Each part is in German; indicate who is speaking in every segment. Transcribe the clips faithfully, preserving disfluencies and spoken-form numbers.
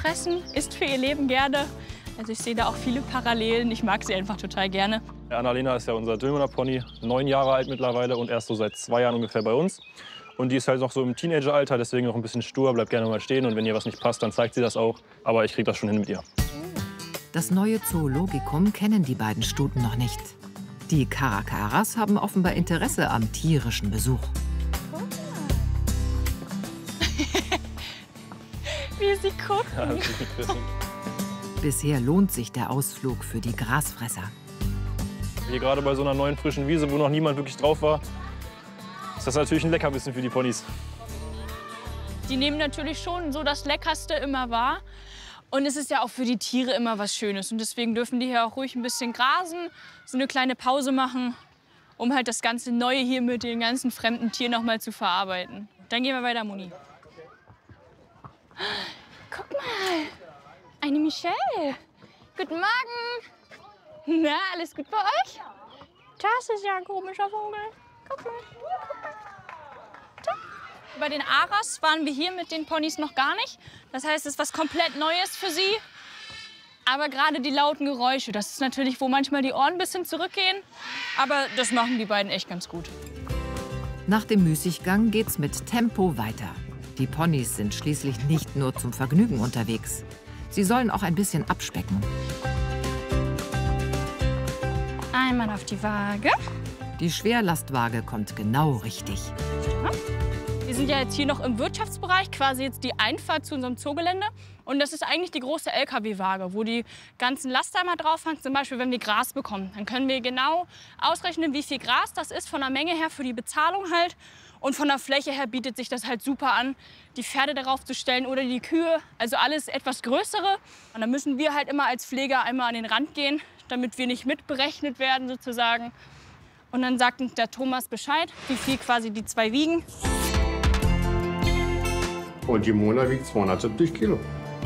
Speaker 1: fressen, isst für ihr Leben gerne. Also ich sehe da auch viele Parallelen. Ich mag sie einfach total gerne.
Speaker 2: Ja, Annalena ist ja unser Dülmener Pony, neun Jahre alt mittlerweile und erst so seit zwei Jahren ungefähr bei uns. Und die ist halt noch so im Teenageralter, deswegen noch ein bisschen stur, bleibt gerne mal stehen. Und wenn ihr was nicht passt, dann zeigt sie das auch. Aber ich kriege das schon hin mit ihr.
Speaker 3: Das neue Zoologikum kennen die beiden Stuten noch nicht. Die Caracaras haben offenbar Interesse am tierischen Besuch.
Speaker 1: Wie sie gucken.
Speaker 2: Ja,
Speaker 3: Bisher lohnt sich der Ausflug für die Grasfresser.
Speaker 2: hier gerade bei so einer neuen frischen Wiese, wo noch niemand wirklich drauf war, ist das natürlich ein Leckerbissen für die Ponys.
Speaker 1: Die nehmen natürlich schon so das Leckerste immer wahr. Und es ist ja auch für die Tiere immer was Schönes. Und deswegen dürfen die hier auch ruhig ein bisschen grasen, so eine kleine Pause machen, um halt das ganze Neue hier mit den ganzen fremden Tieren noch mal zu verarbeiten. Dann gehen wir weiter, Moni. Guck mal, eine Michelle. Guten Morgen. Na, alles gut bei euch? Das ist ja ein komischer Vogel. Guck mal. Guck mal. Da. Bei den Aras waren wir hier mit den Ponys noch gar nicht. Das heißt, es ist was komplett Neues für sie. Aber gerade die lauten Geräusche, das ist natürlich, wo manchmal die Ohren ein bisschen zurückgehen. Aber das machen die beiden echt ganz gut.
Speaker 3: Nach dem Müßiggang geht's mit Tempo weiter. Die Ponys sind schließlich nicht nur zum Vergnügen unterwegs. Sie sollen auch ein bisschen abspecken.
Speaker 1: Einmal auf die Waage.
Speaker 3: Die Schwerlastwaage kommt genau richtig.
Speaker 1: Wir sind ja jetzt hier noch im Wirtschaftsbereich, quasi jetzt die Einfahrt zu unserem Zoogelände. Und das ist eigentlich die große L K W-Waage, wo die ganzen Laster mal drauf haben. Zum Beispiel, wenn wir Gras bekommen, dann können wir genau ausrechnen, wie viel Gras das ist, von der Menge her für die Bezahlung halt. Und von der Fläche her bietet sich das halt super an, die Pferde darauf zu stellen oder die Kühe. Also alles etwas Größere. Und dann müssen wir halt immer als Pfleger einmal an den Rand gehen, damit wir nicht mitberechnet werden sozusagen. Und dann sagt uns der Thomas Bescheid, wie viel quasi die zwei wiegen.
Speaker 4: Und die Mona wiegt zweihundertsiebzig Kilo.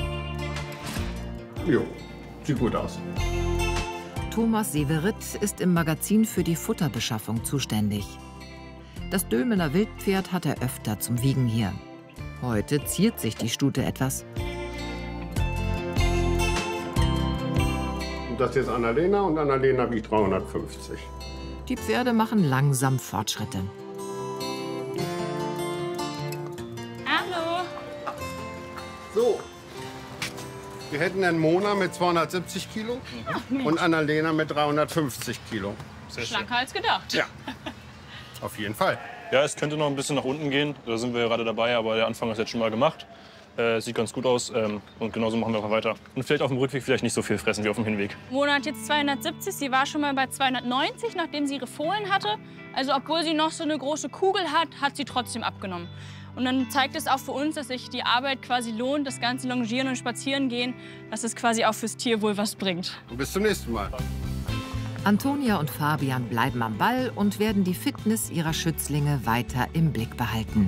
Speaker 4: Jo, sieht gut aus.
Speaker 3: Thomas Severit ist im Magazin für die Futterbeschaffung zuständig. Das Dülmener Wildpferd hat er öfter zum Wiegen hier. Heute ziert sich die Stute etwas.
Speaker 4: Und das ist Annalena und Annalena wiegt dreihundertfünfzig.
Speaker 3: Die Pferde machen langsam Fortschritte.
Speaker 1: Hallo.
Speaker 4: So, wir hätten einen Mona mit zweihundertsiebzig Kilo
Speaker 1: Mhm.
Speaker 4: und Annalena mit dreihundertfünfzig Kilo.
Speaker 1: Schlanker als gedacht.
Speaker 4: Ja, auf jeden Fall.
Speaker 2: Ja, es könnte noch ein bisschen nach unten gehen. Da sind wir gerade dabei, aber der Anfang ist jetzt schon mal gemacht. Äh, sieht ganz gut aus ähm, und genauso machen wir auch weiter. Und vielleicht auf dem Rückweg vielleicht nicht so viel fressen wie auf dem Hinweg.
Speaker 1: Mona hat jetzt zweihundertsiebzig, sie war schon mal bei zweihundertneunzig, nachdem sie ihre Fohlen hatte. Also obwohl sie noch so eine große Kugel hat, hat sie trotzdem abgenommen. Und dann zeigt es auch für uns, dass sich die Arbeit quasi lohnt, das ganze Longieren und Spazierengehen, dass es quasi auch fürs Tier wohl was bringt.
Speaker 4: Und bis zum nächsten Mal.
Speaker 3: Antonia und Fabian bleiben am Ball und werden die Fitness ihrer Schützlinge weiter im Blick behalten.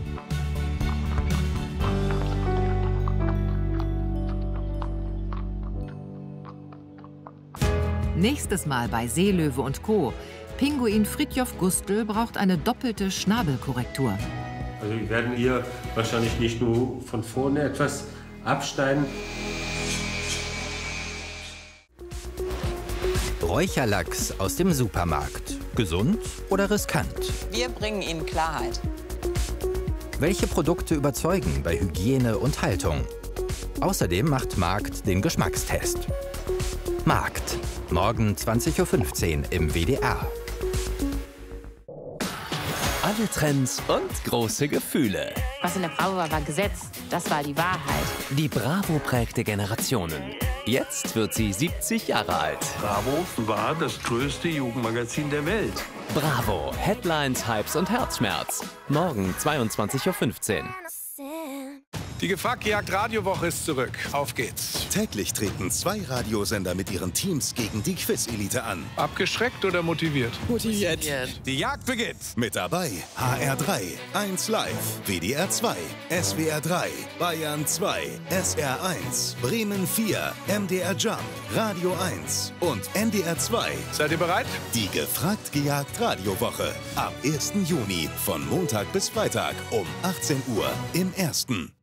Speaker 3: Nächstes Mal bei Seelöwe und Co. Pinguin Fridtjof Gustl braucht eine doppelte Schnabelkorrektur.
Speaker 5: Also wir werden hier wahrscheinlich nicht nur von vorne etwas abschneiden.
Speaker 6: Räucherlachs aus dem Supermarkt. Gesund oder riskant?
Speaker 7: Wir bringen Ihnen Klarheit.
Speaker 6: Welche Produkte überzeugen bei Hygiene und Haltung? Außerdem macht Markt den Geschmackstest. Markt. Morgen zwanzig Uhr fünfzehn im W D R.
Speaker 8: Alle Trends und große Gefühle.
Speaker 9: Was in der Bravo war, war Gesetz. Das war die Wahrheit.
Speaker 8: Die Bravo prägte Generationen. Jetzt wird sie siebzig Jahre alt.
Speaker 10: Bravo war das größte Jugendmagazin der Welt.
Speaker 8: Bravo. Headlines, Hypes und Herzschmerz. Morgen zweiundzwanzig Uhr fünfzehn.
Speaker 11: Die Gefackjagd Radiowoche ist zurück. Auf geht's.
Speaker 12: Täglich treten zwei Radiosender mit ihren Teams gegen die Quiz-Elite an.
Speaker 11: Abgeschreckt oder motiviert?
Speaker 12: Motiviert.
Speaker 11: Die Jagd beginnt.
Speaker 12: Mit dabei H R drei, eins Live, W D R zwei, S W R drei, Bayern zwei, S R eins, Bremen vier, M D R Jump, Radio eins und N D R zwei.
Speaker 11: Seid ihr bereit?
Speaker 12: Die Gefragt gejagt Radiowoche. Ab ersten Juni von Montag bis Freitag um achtzehn Uhr im Ersten.